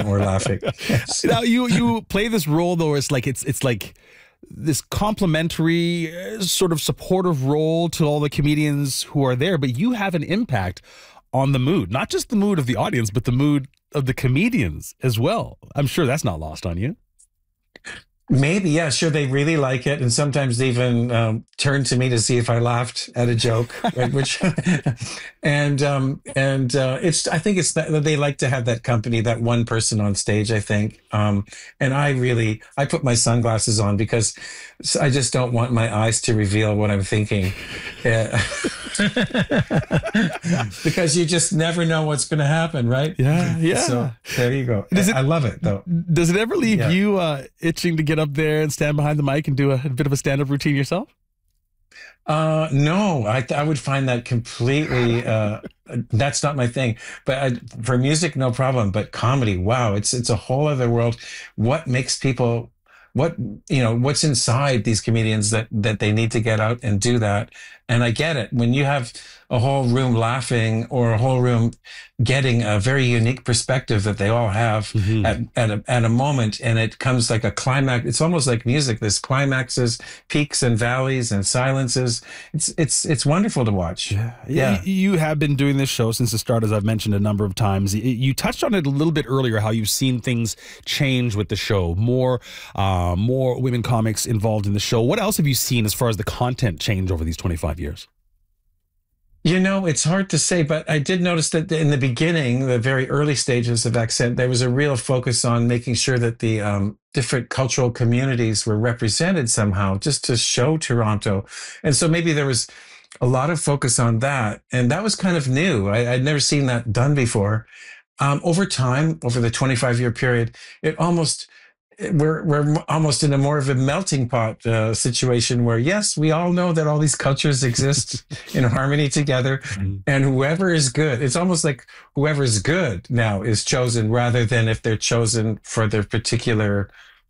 we're laughing. Yes. Now you play this role though, where it's like this complimentary sort of supportive role to all the comedians who are there, but you have an impact on the mood, not just the mood of the audience, but the mood of the comedians as well. I'm sure that's not lost on you. Maybe, yeah, sure. They really like it, and sometimes they even turn to me to see if I laughed at a joke, right? Which, and it's. I think it's that they like to have that company, that one person on stage. I think, and I put my sunglasses on because I just don't want my eyes to reveal what I'm thinking, because you just never know what's going to happen, right? Yeah, yeah. So there you go. I love it though. Does it ever leave you itching to get up there and stand behind the mic and do a bit of a stand-up routine yourself? No, I would find that completely, that's not my thing, but for music, no problem. But comedy, wow, it's a whole other world. What makes people, what's inside these comedians that they need to get out and do that. And I get it. When you have a whole room laughing or a whole room getting a very unique perspective that they all have at a moment, and it comes like a climax. It's almost like music. There's climaxes, peaks and valleys and silences. It's wonderful to watch. Yeah. You have been doing this show since the start, as I've mentioned a number of times. You touched on it a little bit earlier, how you've seen things change with the show. More women comics involved in the show. What else have you seen as far as the content change over these 25 years? It's hard to say, but I did notice that in the beginning, the very early stages of Accent, there was a real focus on making sure that the different cultural communities were represented somehow, just to show Toronto. And so maybe there was a lot of focus on that. And that was kind of new. I'd never seen that done before. Over time, over the 25-year period, we're almost in a more of a melting pot situation where, yes, we all know that all these cultures exist in harmony together, and whoever is good, it's almost like whoever is good now is chosen rather than if they're chosen for their particular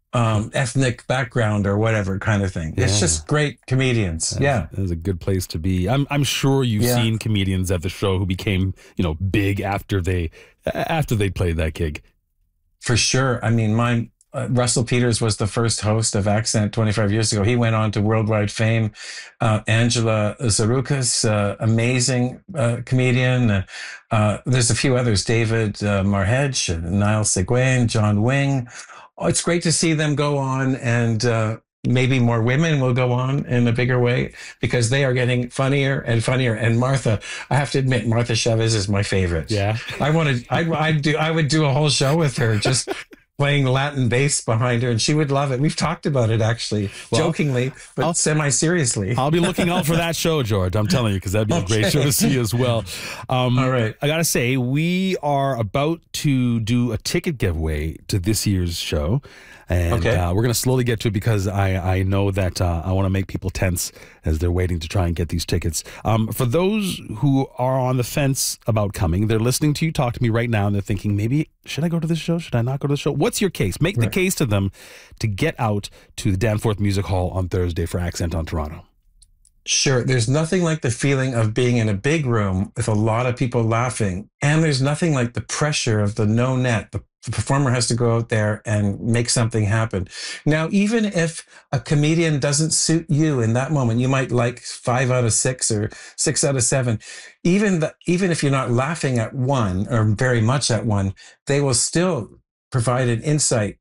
ethnic background or whatever kind of thing. It's just great comedians. That's a good place to be. I'm sure you've seen comedians at the show who became, big after they played that gig. For sure. I mean, Russell Peters was the first host of Accent 25 years ago. He went on to worldwide fame. Angela Zarukas, amazing comedian. There's a few others, David Marhedge, Niall Seguin, John Wing. It's great to see them go on, and maybe more women will go on in a bigger way because they are getting funnier and funnier. And Martha, I have to admit, Martha Chavez is my favorite. Yeah. I would do a whole show with her, just playing Latin bass behind her, and she would love it. We've talked about it, actually, jokingly, but semi-seriously. I'll be looking out for that show, George. I'm telling you, because that'd be a great show to see as well. All right. I got to say, we are about to do a ticket giveaway to this year's show. And we're going to slowly get to it because I know that I want to make people tense as they're waiting to try and get these tickets. For those who are on the fence about coming, they're listening to you talk to me right now, and they're thinking, maybe, should I go to this show? Should I not go to the show? What's your case? Make the case to them to get out to the Danforth Music Hall on Thursday for Accent on Toronto. Sure. There's nothing like the feeling of being in a big room with a lot of people laughing. And there's nothing like the pressure of the no net. The performer has to go out there and make something happen. Now, even if a comedian doesn't suit you in that moment, you might like 5 out of 6 or 6 out of 7. Even if you're not laughing at one or very much at one, they will still provide an insight,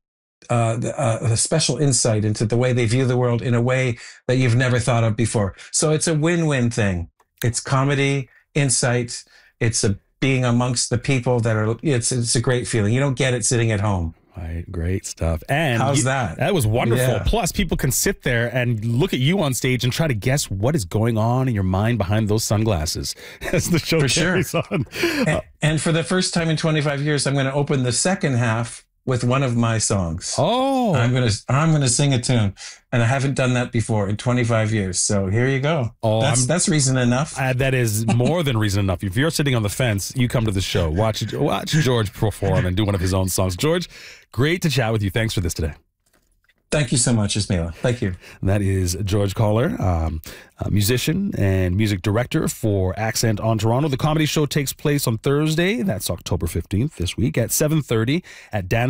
a special insight into the way they view the world in a way that you've never thought of before. So it's a win-win thing. It's comedy, insight. It's being amongst the people that are, it's a great feeling. You don't get it sitting at home. Right, great stuff. And how's that? That was wonderful. Yeah. Plus, people can sit there and look at you on stage and try to guess what is going on in your mind behind those sunglasses as the show carries on. And for the first time in 25 years, I'm going to open the second half with one of my songs. Oh, I'm gonna sing a tune, and I haven't done that before in 25 years. So here you go. Oh, that's reason enough. That is more than reason enough. If you're sitting on the fence, you come to the show. Watch George perform and do one of his own songs. George, great to chat with you. Thanks for this today. Thank you so much, Ismaila. Thank you. That is George Koller, a musician and music director for Accent on Toronto. The comedy show takes place on Thursday. That's October 15th this week at 7:30 at Dan